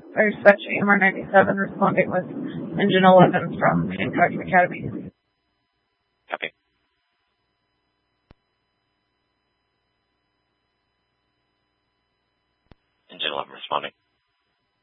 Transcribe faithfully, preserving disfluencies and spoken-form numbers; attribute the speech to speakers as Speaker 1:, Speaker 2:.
Speaker 1: Fire Dispatch A M R ninety-seven responding with Engine eleven from Hancock Academy.
Speaker 2: Copy. Engine eleven responding.